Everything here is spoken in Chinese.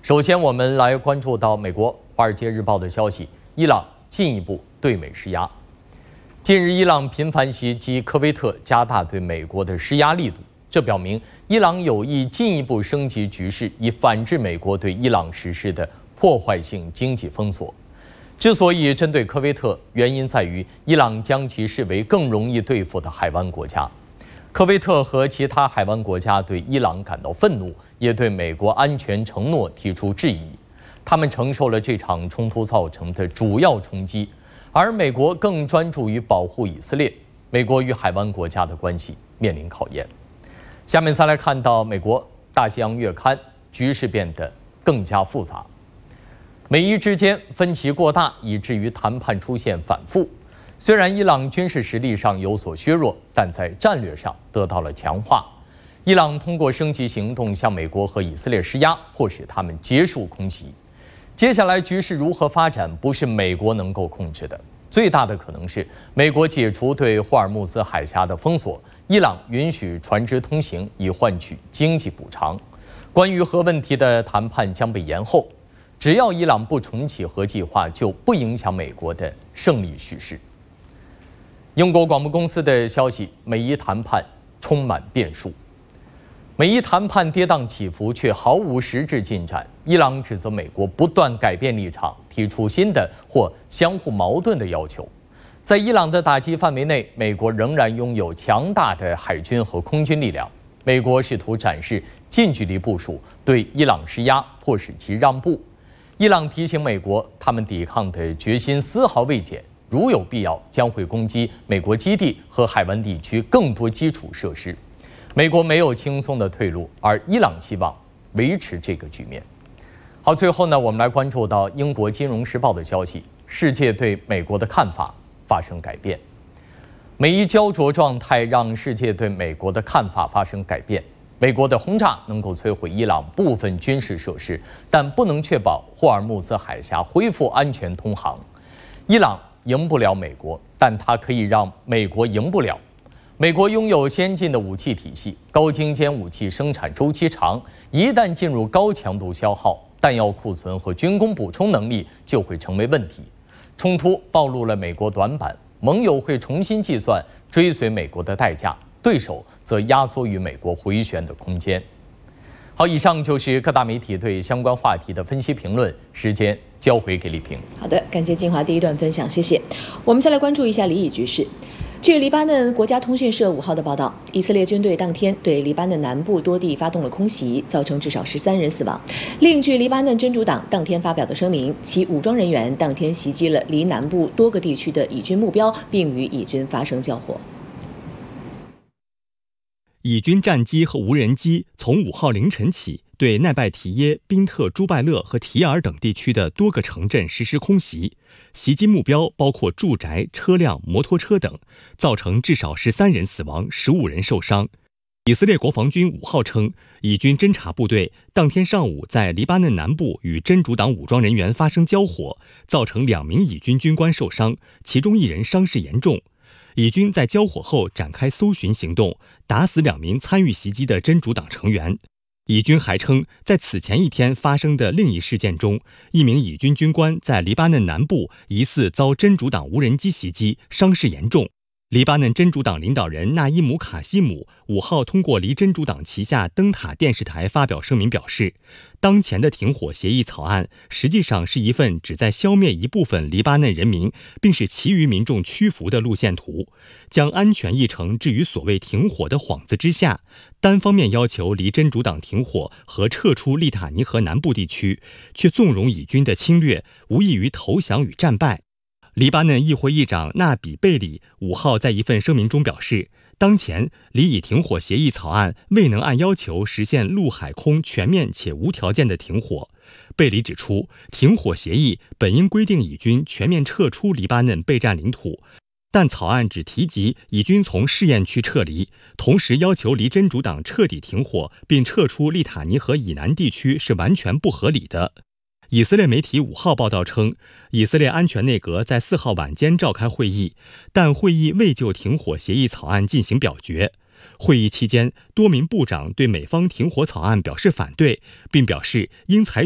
首先，我们来关注到美国《华尔街日报》的消息，伊朗进一步对美施压。近日，伊朗频繁袭击科威特，加大对美国的施压力度。这表明伊朗有意进一步升级局势，以反制美国对伊朗实施的破坏性经济封锁。之所以针对科威特，原因在于伊朗将其视为更容易对付的海湾国家。科威特和其他海湾国家对伊朗感到愤怒，也对美国安全承诺提出质疑。他们承受了这场冲突造成的主要冲击，而美国更专注于保护以色列。美国与海湾国家的关系面临考验。下面再来看到美国《大西洋月刊》，局势变得更加复杂。美伊之间分歧过大，以至于谈判出现反复。虽然伊朗军事实力上有所削弱，但在战略上得到了强化。伊朗通过升级行动向美国和以色列施压，迫使他们结束空袭。接下来局势如何发展，不是美国能够控制的。最大的可能是美国解除对霍尔木兹海峡的封锁，伊朗允许船只通行，以换取经济补偿。关于核问题的谈判将被延后。只要伊朗不重启核计划，就不影响美国的胜利叙事。英国广播公司的消息，美伊谈判充满变数。美伊谈判跌宕起伏，却毫无实质进展。伊朗指责美国不断改变立场，提出新的或相互矛盾的要求。在伊朗的打击范围内，美国仍然拥有强大的海军和空军力量。美国试图展示近距离部署，对伊朗施压，迫使其让步。伊朗提醒美国，他们抵抗的决心丝毫未减，如有必要，将会攻击美国基地和海湾地区更多基础设施。美国没有轻松的退路，而伊朗希望维持这个局面。好，最后呢，我们来关注到英国《金融时报》的消息，世界对美国的看法发生改变。美伊焦灼状态让世界对美国的看法发生改变。美国的轰炸能够摧毁伊朗部分军事设施，但不能确保霍尔木兹海峡恢复安全通航。伊朗赢不了美国，但它可以让美国赢不了。美国拥有先进的武器体系，高精尖武器生产周期长，一旦进入高强度消耗，弹药库存和军工补充能力就会成为问题。冲突暴露了美国短板，盟友会重新计算追随美国的代价。对手则压缩于美国回旋的空间。好，以上就是各大媒体对相关话题的分析评论。时间交回给李平。 好的，感谢金华第一段分享，谢谢。我们再来关注一下黎以局势。据黎巴嫩国家通讯社5号的报道，以色列军队当天对黎巴嫩南部多地发动了空袭，造成至少13人死亡。另据黎巴嫩真主党当天发表的声明，其武装人员当天袭击了黎南部多个地区的以军目标，并与以军发生交火。 以军战机和无人机从5号凌晨起对奈拜提耶、宾特朱拜勒和提尔等地区的多个城镇实施空袭，袭击目标包括住宅、车辆、摩托车等，造成至少13人死亡，15人受伤。以色列国防军5号称，以军侦察部队当天上午在黎巴嫩南部与真主党武装人员发生交火，造成2名以军军官受伤，其中1人伤势严重。以军在交火后展开搜寻行动，打死2名参与袭击的真主党成员。以军还称，在此前一天发生的另一事件中，1名以军军官在黎巴嫩南部疑似遭真主党无人机袭击，伤势严重。黎巴嫩真主党领导人纳伊姆·卡西姆5号通过黎真主党旗下灯塔电视台发表声明表示，当前的停火协议草案实际上是一份旨在消灭一部分黎巴嫩人民并使其余民众屈服的路线图，将安全议程置于所谓停火的幌子之下，单方面要求黎真主党停火和撤出利塔尼河南部地区，却纵容以军的侵略，无异于投降与战败。黎巴嫩议会议长纳比贝里5号在一份声明中表示，当前黎以停火协议草案未能按要求实现陆海空全面且无条件的停火。贝里指出，停火协议本应规定以军全面撤出黎巴嫩备战领土，但草案只提及以军从试验区撤离，同时要求黎真主党彻底停火并撤出利塔尼河以南地区是完全不合理的。以色列媒体5号报道称，以色列安全内阁在4号晚间召开会议，但会议未就停火协议草案进行表决。会议期间，多名部长对美方停火草案表示反对，并表示应采